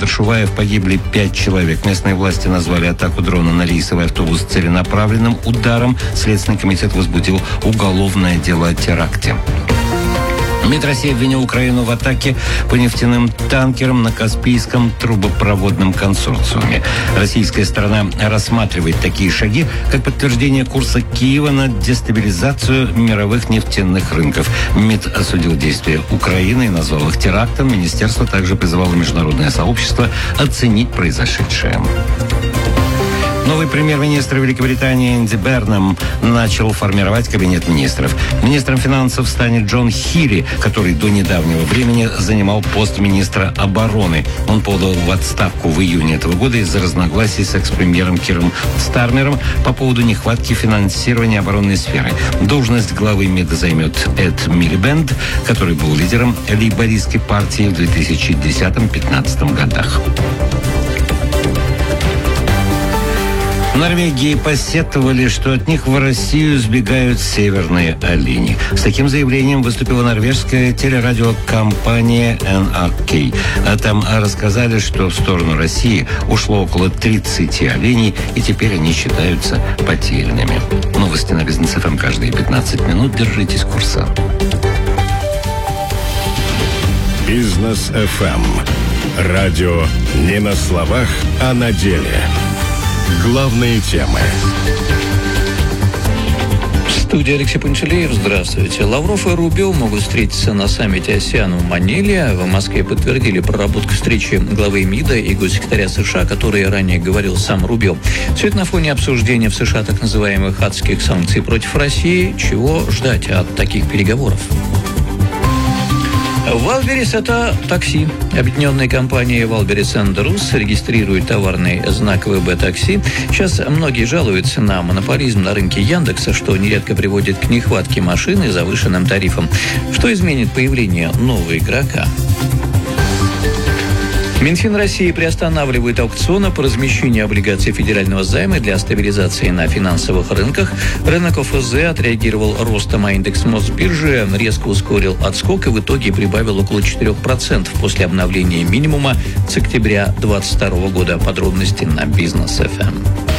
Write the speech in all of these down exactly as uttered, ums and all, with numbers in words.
центр Шуваев погибли пять человек. Местные власти назвали атаку дрона на рейсовый автобус целенаправленным ударом. Следственный комитет возбудил уголовное дело о теракте. МИД России обвинил Украину в атаке по нефтяным танкерам на Каспийском трубопроводном консорциуме. Российская сторона рассматривает такие шаги, как подтверждение курса Киева на дестабилизацию мировых нефтяных рынков. МИД осудил действия Украины и назвал их терактом. Министерство также призывало международное сообщество оценить произошедшее. Новый премьер-министр Великобритании Энди Бернам начал формировать кабинет министров. Министром финансов станет Джон Хилли, который до недавнего времени занимал пост министра обороны. Он подал в отставку в июне этого года из-за разногласий с экс-премьером Киром Стармером по поводу нехватки финансирования оборонной сферы. Должность главы МИДа займет Эд Милибенд, который был лидером лейбористской партии в две тысячи десятом-пятнадцатом годах. В Норвегии посетовали, что от них в Россию сбегают северные олени. С таким заявлением выступила норвежская телерадиокомпания эн ар кей. А там рассказали, что в сторону России ушло около тридцати оленей, и теперь они считаются потерянными. Новости на Бизнес эф эм каждые пятнадцать минут. Держитесь курса. Бизнес эф эм. Радио не на словах, а на деле. Главные темы. В студии Алексей Панчелеев. Здравствуйте. Лавров и Рубио могут встретиться на саммите АСЕАН в Маниле. В Москве подтвердили проработку встречи главы МИДа и госсекретаря США, о которой ранее говорил сам Рубио. Все это на фоне обсуждения в США так называемых адских санкций против России. Чего ждать от таких переговоров? Валберес – это такси. Объединенная компания Валберес энд Рус регистрирует товарный знак вэ бэ такси. Сейчас многие жалуются на монополизм на рынке Яндекса, что нередко приводит к нехватке машин и завышенным тарифам. Что изменит появление нового игрока? Минфин России приостанавливает аукционы по размещению облигаций федерального займа для стабилизации на финансовых рынках. Рынок о эф зэ отреагировал ростом, а индекс Мосбиржи резко ускорил отскок и в итоге прибавил около четырех процентов после обновления минимума с октября две тысячи двадцать второго года. Подробности на Бизнес эф эм.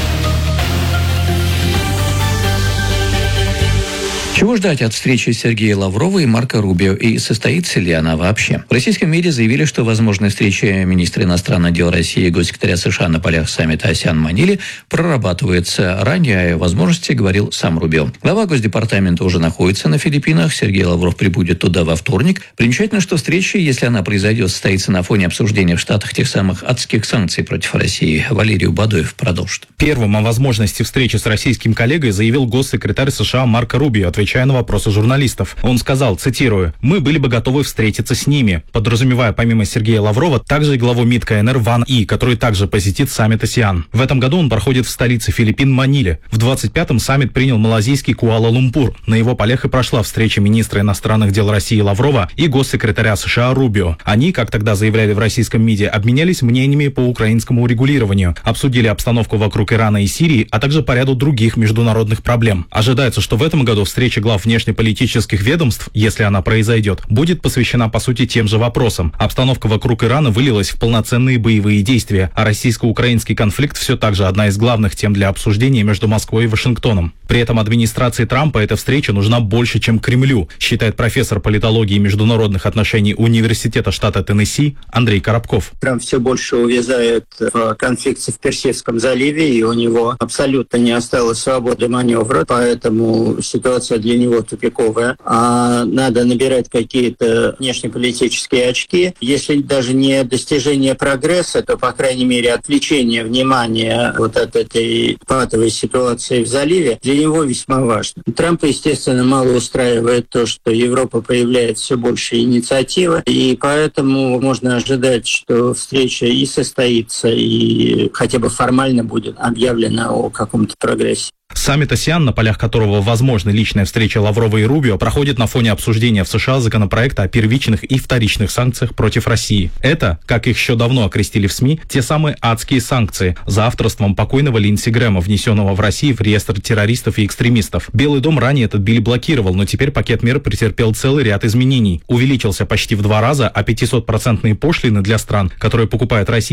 Чего ждать от встречи Сергея Лаврова и Марко Рубио, и состоится ли она вообще? В российском МИДе заявили, что возможная встреча министра иностранных дел России и госсекретаря США на полях саммита АСЕАН в Маниле прорабатывается. Ранее о возможности говорил сам Рубио. Глава Госдепартамента уже находится на Филиппинах. Сергей Лавров прибудет туда во вторник. Примечательно, что встреча, если она произойдет, состоится на фоне обсуждения в Штатах тех самых адских санкций против России. Валерий Убадоев продолжит. Первым о возможности встречи с российским коллегой заявил госсекретарь США Марко Рубио, отвечая на вопросы журналистов. Он сказал, цитирую, «Мы были бы готовы встретиться с ними», подразумевая помимо Сергея Лаврова также и главу МИД ка эн эр Ван И, который также посетит саммит АСЕАН. В этом году он проходит в столице Филиппин Маниле. В двадцать пятом саммит принял малазийский Куала-Лумпур. На его полях и прошла встреча министра иностранных дел России Лаврова и госсекретаря США Рубио. Они, как тогда заявляли в российском МИДе, обменялись мнениями по украинскому урегулированию, обсудили обстановку вокруг Ирана и Сирии, а также по ряду других международных проблем. Ожидается, что в этом году встреча глав внешнеполитических ведомств, если она произойдет, будет посвящена по сути тем же вопросам. Обстановка вокруг Ирана вылилась в полноценные боевые действия, а российско-украинский конфликт все так же одна из главных тем для обсуждения между Москвой и Вашингтоном. При этом администрации Трампа эта встреча нужна больше, чем Кремлю, считает профессор политологии и международных отношений Университета штата Теннесси Андрей Коробков. Трамп все больше увязает в конфликте в Персидском заливе, и у него абсолютно не осталось свободы маневра, поэтому ситуация для него тупиковая. А надо набирать какие-то внешнеполитические очки. Если даже не достижение прогресса, то, по крайней мере, отвлечение внимания вот от этой патовой ситуации в заливе для него весьма важно. Трампа, естественно, мало устраивает то, что Европа проявляет все больше инициативы, и поэтому можно ожидать, что встреча и состоится, и хотя бы формально будет объявлено о каком-то прогрессе. Саммит АСЕАН, на полях которого возможна личная встреча Лаврова и Рубио, проходит на фоне обсуждения в США законопроекта о первичных и вторичных санкциях против России. Это, как их еще давно окрестили в СМИ, те самые адские санкции за авторством покойного Линдси Грэма, внесенного в Россию в реестр террористов и экстремистов. Белый дом ранее этот биль блокировал, но теперь пакет мер претерпел целый ряд изменений. Увеличился почти в два раза, а пятисотпроцентные пошлины для стран, которые покупают Россию,